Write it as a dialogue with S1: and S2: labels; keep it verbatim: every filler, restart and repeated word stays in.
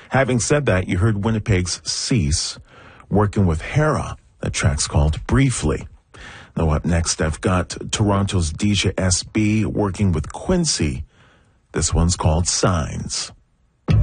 S1: Having said that, you heard Winnipeg's Cease working with Hera. That track's called Briefly. Now up next, I've got Toronto's Deja S B working with Quincy. This one's called Signs.